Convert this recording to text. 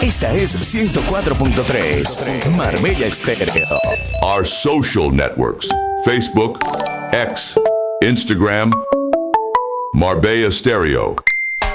Esta es 104.3 Marbella Estéreo. Our social networks: Facebook, X, Instagram, Marbella Stereo.